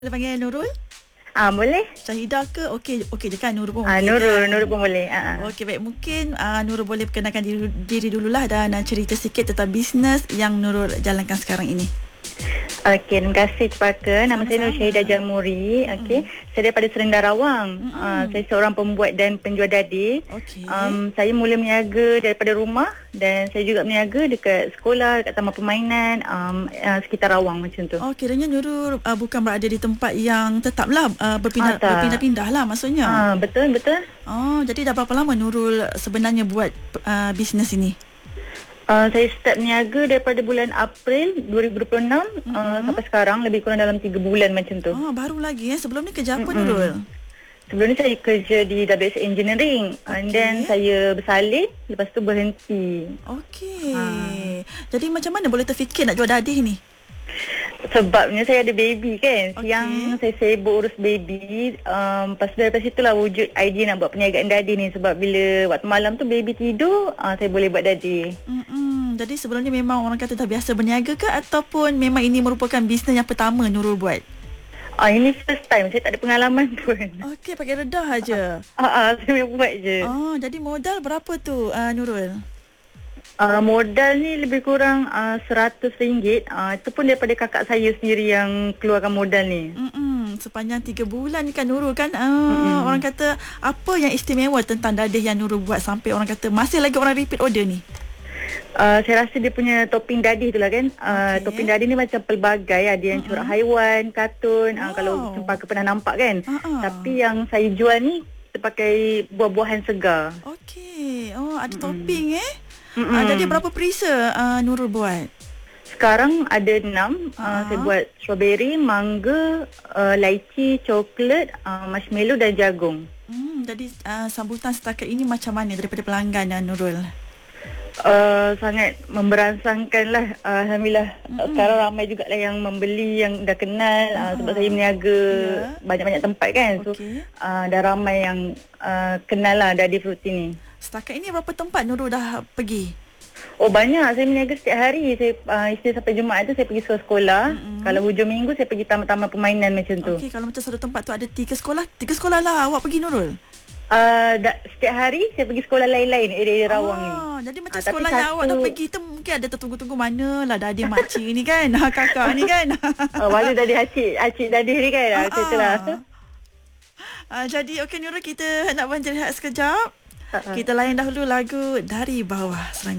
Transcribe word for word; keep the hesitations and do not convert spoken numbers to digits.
Boleh panggil Nurul? Ah, boleh. Syahidah ke? Okey, okey je kan? Nurul pun Ah, okey Nurul, kan? Nurul pun boleh. Ah. Okey, baik. Mungkin uh, Nurul boleh perkenalkan diri, diri dululah dan uh, cerita sikit tentang bisnes yang Nurul jalankan sekarang ini. Okey, terima kasih Cepaka. Nama saya Nur Syahidah Jalmuri. Okey, saya daripada Serendar Rawang. Uh, saya seorang pembuat dan penjual dadi. Okey. Um, saya mula berniaga daripada rumah dan saya juga berniaga dekat sekolah, dekat taman permainan, um, uh, sekitar Rawang macam tu. Oh, kiranya Nurul uh, bukan berada di tempat yang tetap lah, uh, berpindah, Ah, tak. berpindah-pindah lah maksudnya. Ah, betul, betul. Oh, jadi dah berapa lama Nurul sebenarnya buat uh, bisnes ini? Uh, saya start berniaga daripada bulan April dua ribu dua puluh enam mm-hmm. uh, sampai sekarang lebih kurang dalam tiga bulan macam tu. Oh, baru lagi eh. Sebelum ni kerja apa Mm-mm. Nurul? Sebelum ni saya kerja di W S Engineering, okay. And then saya bersalin, lepas tu berhenti. Okey. Ha. Jadi macam mana boleh terfikir nak jual dadih ni? Sebabnya saya ada baby kan. Siang Okey. saya sibuk urus baby. Um, lepas tu daripada situlah wujud idea nak buat perniagaan dadi ni. Sebab bila waktu malam tu baby tidur, uh, saya boleh buat dadi. Mm-mm. Jadi sebelum ni memang orang kata dah biasa berniaga ke? Ataupun memang ini merupakan bisnes yang pertama Nurul buat? Ah, ini first time, saya tak ada pengalaman pun. Okey, pakai redah aja. Ah, ah, saya buat je. Oh, jadi modal berapa tu uh, Nurul? Uh, modal ni lebih kurang uh, seratus ringgit. Uh, itu pun daripada kakak saya sendiri yang keluarkan modal ni. Mm-mm. Sepanjang tiga bulan ni kan Nurul kan. Uh, orang kata apa yang istimewa tentang dadih yang Nurul buat sampai orang kata masih lagi orang repeat order ni? Uh, saya rasa dia punya topping dadi tu lah kan. Uh, Okey. Topping dadi ni macam pelbagai. Ada yang corak haiwan, kartun. Uh, Wow. kalau Cepaka pernah nampak kan. Uh-uh. Tapi yang saya jual ni pakai buah-buahan segar. Okey. Oh, ada topping eh. Mm-mm. Uh, jadi berapa perisa uh, Nurul buat? Sekarang ada enam. Uh, Uh-huh. Saya buat strawberry, mangga, uh, lychee, coklat, uh, marshmallow dan jagung. Hmm, jadi uh, sambutan setakat ini macam mana daripada pelanggan uh, Nurul? Uh, sangat memberansangkan lah. uh, Alhamdulillah. Mm-mm. Sekarang ramai juga lah yang membeli, yang dah kenal. uh, Uh-huh. Sebab saya berniaga Yeah. banyak-banyak tempat kan. So Okey. uh, dah ramai yang uh, kenal lah Dadi Fruity ni. Setakat ini berapa tempat Nurul dah pergi? Oh, banyak. Saya berniaga setiap hari. Saya uh, Isnin sampai Jumaat tu saya pergi sekolah. Mm-mm. Kalau hujung minggu saya pergi taman-taman permainan macam tu. Okey, kalau macam satu tempat tu ada tiga sekolah, tiga sekolah lah awak pergi Nurul? Uh, da, setiap hari saya pergi sekolah lain-lain area-area Rawang ni. Oh, jadi macam Ah, tapi sekolah yang satu- awak dah pergi tu mungkin ada tertunggu-tunggu mana lah dadih makcik ni kan. Ha, kakak ni kan. Uh, mana Dadi Acik, Acik Dadi ni kan. Uh, macam tu lah. Ah, jadi okey Nurul, kita nak berehat sekejap. Uh-uh. Kita layan dahulu lagu Dari Bawah. Selanjutnya.